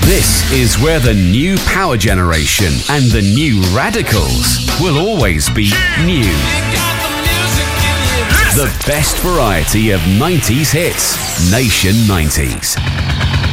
This is where the new power generation and the new radicals will always be new. The best variety of 90s hits. Nation 90s.